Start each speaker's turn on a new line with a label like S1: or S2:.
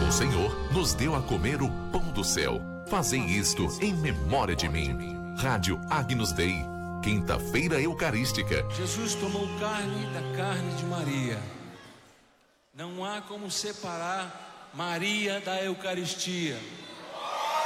S1: O Senhor nos deu a comer o pão do céu. Fazei isto em memória de mim. Rádio Agnus Dei, quinta-feira eucarística.
S2: Jesus tomou carne da carne de Maria. Não há como separar Maria da Eucaristia.